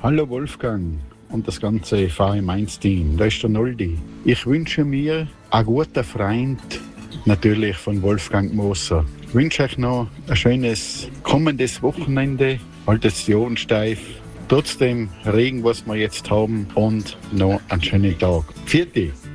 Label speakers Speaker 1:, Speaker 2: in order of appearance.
Speaker 1: Hallo Wolfgang und das ganze Fahre Mainz-Team. Da ist der Noldi. Ich wünsche mir einen guten Freund, natürlich von Wolfgang Moser. Ich wünsche euch noch ein schönes kommendes Wochenende. Haltet die Ohren steif. Trotzdem Regen, was wir jetzt haben, und noch einen schönen Tag. Vierte.